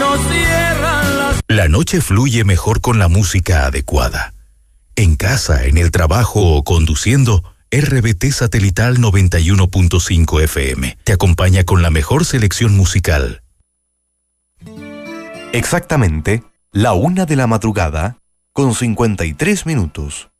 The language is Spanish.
nos cierran las... La noche fluye mejor con la música adecuada. En casa, en el trabajo o conduciendo, RBT Satelital 91.5 FM te acompaña con la mejor selección musical. Exactamente, la 1 de la madrugada, con 53 minutos.